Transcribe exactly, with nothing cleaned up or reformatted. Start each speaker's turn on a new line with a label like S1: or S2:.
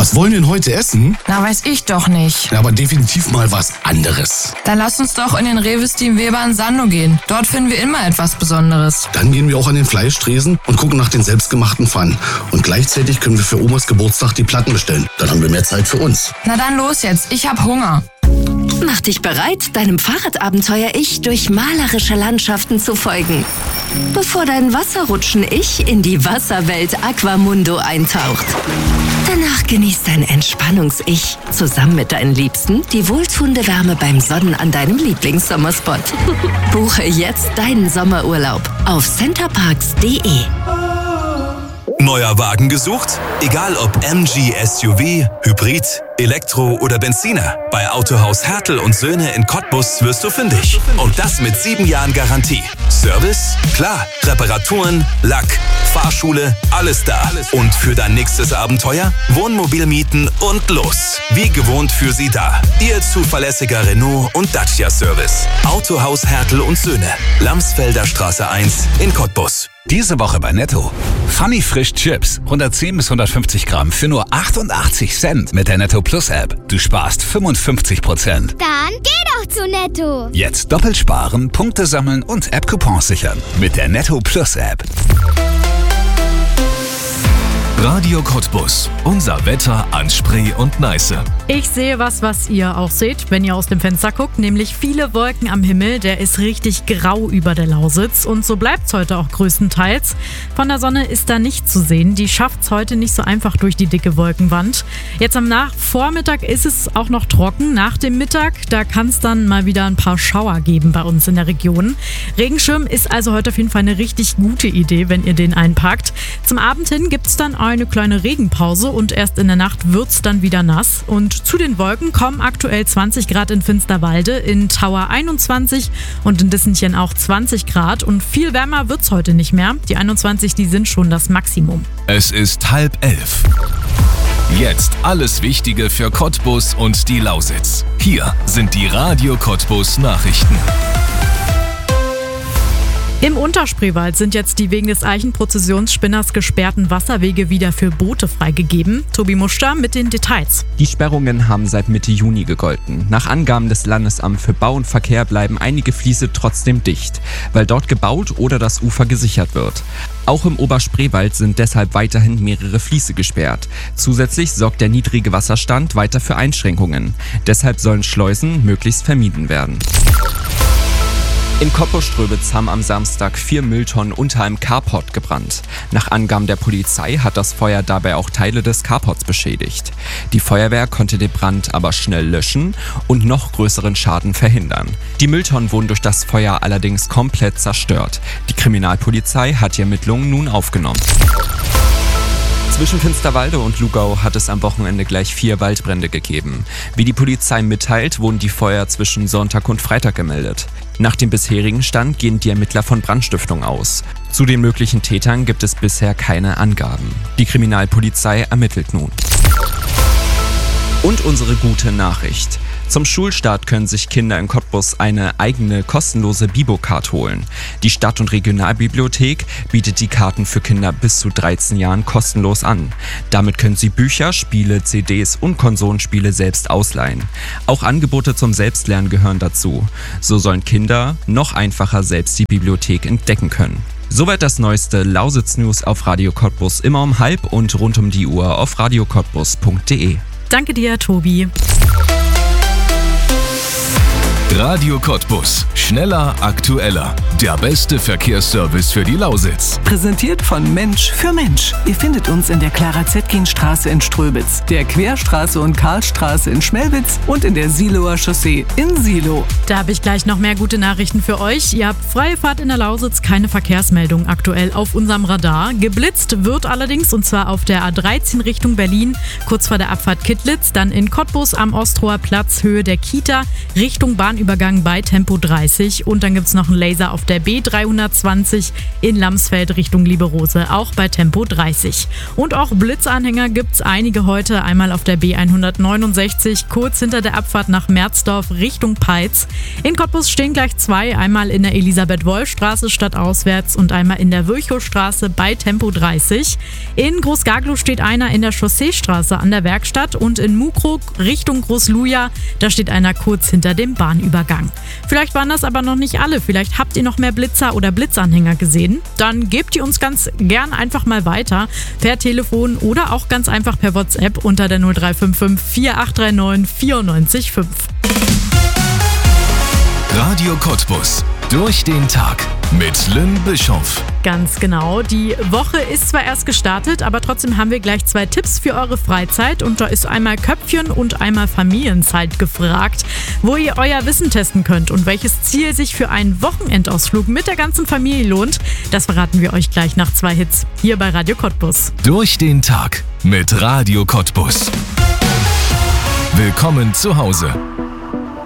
S1: Was wollen wir denn heute essen?
S2: Na, weiß ich doch nicht.
S1: Ja, aber definitiv mal was anderes.
S2: Dann lass uns doch in den Rewe Steam Weber in Sando gehen. Dort finden wir immer etwas Besonderes.
S1: Dann gehen wir auch an den Fleischtresen und gucken nach den selbstgemachten Pfannen. Und gleichzeitig können wir für Omas Geburtstag die Platten bestellen. Dann haben wir mehr Zeit für uns.
S2: Na dann los jetzt, ich hab Hunger.
S3: Mach dich bereit, deinem Fahrradabenteuer-Ich durch malerische Landschaften zu folgen, bevor dein Wasserrutschen-Ich in die Wasserwelt Aquamundo eintaucht. Danach genießt dein Entspannungs-Ich zusammen mit deinen Liebsten die wohltuende Wärme beim Sonnen an deinem Lieblingssommerspot. Buche jetzt deinen Sommerurlaub auf centerparks punkt de.
S4: Neuer Wagen gesucht? Egal ob M G S U V, Hybrid, Elektro oder Benziner. Bei Autohaus Hertel und Söhne in Cottbus wirst du fündig. Und das mit sieben Jahren Garantie. Service? Klar. Reparaturen, Lack, Fahrschule, alles da. Und für dein nächstes Abenteuer? Wohnmobil mieten und los. Wie gewohnt für sie da. Ihr zuverlässiger Renault und Dacia Service. Autohaus Hertel und Söhne. Lamsfelder Straße eins in Cottbus.
S5: Diese Woche bei Netto. Funny Frisch Chips. hundertzehn bis hundertfünfzig Gramm für nur achtundachtzig Cent mit der Netto Plus App. Du sparst fünfundfünfzig Prozent.
S6: Dann geh doch zu Netto.
S5: Jetzt doppelt sparen, Punkte sammeln und App-Coupons sichern. Mit der Netto Plus App.
S7: Radio Cottbus. Unser Wetter an Spree und Neiße.
S8: Ich sehe was, was ihr auch seht, wenn ihr aus dem Fenster guckt, nämlich viele Wolken am Himmel. Der ist richtig grau über der Lausitz und so bleibt es heute auch größtenteils. Von der Sonne ist da nichts zu sehen. Die schafft es heute nicht so einfach durch die dicke Wolkenwand. Jetzt am Nachvormittag ist es auch noch trocken. Nach dem Mittag, da kann es dann mal wieder ein paar Schauer geben bei uns in der Region. Regenschirm ist also heute auf jeden Fall eine richtig gute Idee, wenn ihr den einpackt. Zum Abend hin gibt es dann eine kleine Regenpause und erst in der Nacht wird es dann wieder nass. Und zu den Wolken kommen aktuell zwanzig Grad in Finsterwalde, in Tauer einundzwanzig und in Dissenchen auch zwanzig Grad. Und viel wärmer wird es heute nicht mehr. Die einundzwanzig, die sind schon das Maximum.
S7: Es ist halb elf. Jetzt alles Wichtige für Cottbus und die Lausitz. Hier sind die Radio Cottbus Nachrichten.
S8: Im Unterspreewald sind jetzt die wegen des Eichenprozessionsspinners gesperrten Wasserwege wieder für Boote freigegeben. Tobi Muster mit den Details.
S9: Die Sperrungen haben seit Mitte Juni gegolten. Nach Angaben des Landesamts für Bau und Verkehr bleiben einige Fließe trotzdem dicht, weil dort gebaut oder das Ufer gesichert wird. Auch im Oberspreewald sind deshalb weiterhin mehrere Fließe gesperrt. Zusätzlich sorgt der niedrige Wasserstand weiter für Einschränkungen. Deshalb sollen Schleusen möglichst vermieden werden. In Cottbus-Ströbitz haben am Samstag vier Mülltonnen unter einem Carport gebrannt. Nach Angaben der Polizei hat das Feuer dabei auch Teile des Carports beschädigt. Die Feuerwehr konnte den Brand aber schnell löschen und noch größeren Schaden verhindern. Die Mülltonnen wurden durch das Feuer allerdings komplett zerstört. Die Kriminalpolizei hat die Ermittlungen nun aufgenommen. Zwischen Finsterwalde und Lugau hat es am Wochenende gleich vier Waldbrände gegeben. Wie die Polizei mitteilt, wurden die Feuer zwischen Sonntag und Freitag gemeldet. Nach dem bisherigen Stand gehen die Ermittler von Brandstiftung aus. Zu den möglichen Tätern gibt es bisher keine Angaben. Die Kriminalpolizei ermittelt nun. Und unsere gute Nachricht. Zum Schulstart können sich Kinder in Cottbus eine eigene kostenlose Bibo-Card holen. Die Stadt- und Regionalbibliothek bietet die Karten für Kinder bis zu dreizehn Jahren kostenlos an. Damit können sie Bücher, Spiele, C Ds und Konsolenspiele selbst ausleihen. Auch Angebote zum Selbstlernen gehören dazu. So sollen Kinder noch einfacher selbst die Bibliothek entdecken können. Soweit das neueste Lausitz-News auf Radio Cottbus immer um halb und rund um die Uhr auf radio cottbus punkt de.
S8: Danke dir, Tobi.
S7: Radio Cottbus. Schneller, aktueller. Der beste Verkehrsservice für die Lausitz.
S10: Präsentiert von Mensch für Mensch. Ihr findet uns in der Clara-Zetkin-Straße in Ströbitz, der Querstraße und Karlstraße in Schmelwitz und in der Siloer Chaussee in Silo.
S8: Da habe ich gleich noch mehr gute Nachrichten für euch. Ihr habt freie Fahrt in der Lausitz, keine Verkehrsmeldung aktuell auf unserem Radar. Geblitzt wird allerdings, und zwar auf der A dreizehn Richtung Berlin, kurz vor der Abfahrt Kittlitz, dann in Cottbus am Ostroer Platz, Höhe der Kita, Richtung Bahn Bahnübergang bei Tempo dreißig und dann gibt es noch einen Laser auf der B dreihundertzwanzig in Lamsfeld Richtung Lieberose, auch bei Tempo dreißig. Und auch Blitzanhänger gibt es einige heute, einmal auf der B hundertneunundsechzig, kurz hinter der Abfahrt nach Merzdorf Richtung Peitz. In Cottbus stehen gleich zwei, einmal in der Elisabeth-Wolf-Straße stadtauswärts und einmal in der Virchow-Straße bei Tempo dreißig. In Großgaglow steht einer in der Chausseestraße an der Werkstatt und in Mukrug Richtung Großluja, da steht einer kurz hinter dem Bahnübergang. Vielleicht waren das aber noch nicht alle, vielleicht habt ihr noch mehr Blitzer oder Blitzanhänger gesehen. Dann gebt ihr uns ganz gern einfach mal weiter per Telefon oder auch ganz einfach per WhatsApp unter der null drei fünf fünf vier acht drei neun vier neun fünf.
S7: Radio Cottbus. Durch den Tag mit Lynn Bischoff.
S8: Ganz genau. Die Woche ist zwar erst gestartet, aber trotzdem haben wir gleich zwei Tipps für eure Freizeit. Und da ist einmal Köpfchen und einmal Familienzeit gefragt, wo ihr euer Wissen testen könnt und welches Ziel sich für einen Wochenendausflug mit der ganzen Familie lohnt. Das verraten wir euch gleich nach zwei Hits hier bei Radio Cottbus.
S7: Durch den Tag mit Radio Cottbus. Willkommen zu Hause.